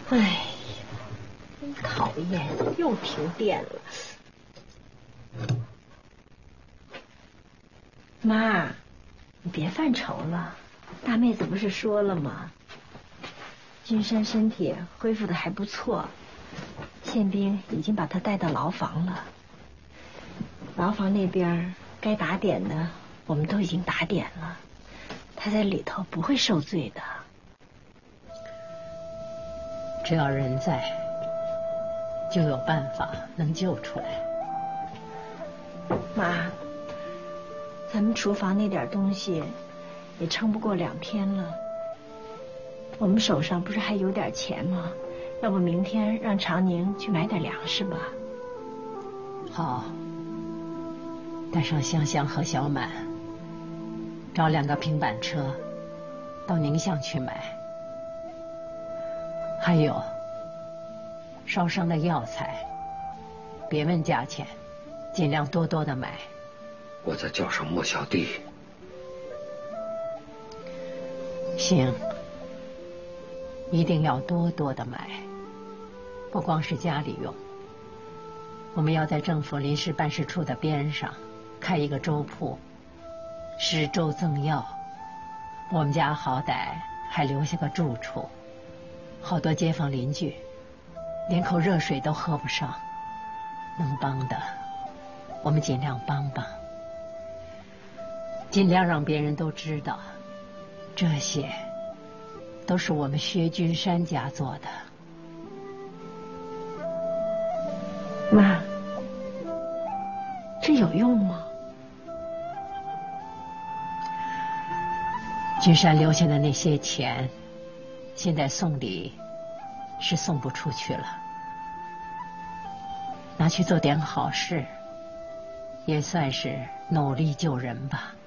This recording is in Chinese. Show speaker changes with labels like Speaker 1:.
Speaker 1: 哎呀，真讨厌，又停电了。妈，你别犯愁了，大妹子不是说了吗？君山身体恢复的还不错，宪兵已经把他带到牢房了。牢房那边该打点的我们都已经打点了，他在里头不会受罪的。
Speaker 2: 只要人在，就有办法能救出来。
Speaker 1: 妈，咱们厨房那点东西也撑不过2天了，我们手上不是还有点钱吗？要不明天让长宁去买点粮食吧。
Speaker 2: 好，带上香香和小满，找2个平板车到宁巷去买。还有烧伤的药材，别问价钱，尽量多多的买。
Speaker 3: 我再叫上莫小弟。
Speaker 2: 行，一定要多多的买，不光是家里用。我们要在政府临时办事处的边上开一个粥铺，10粥赠药。我们家好歹还留下个住处，好多街坊邻居连口热水都喝不上，能帮的我们尽量帮帮，尽量让别人都知道，这些都是我们薛君山家做的。
Speaker 1: 妈，这有用吗？
Speaker 2: 君山留下的那些钱，现在送礼是送不出去了，拿去做点好事，也算是努力救人吧。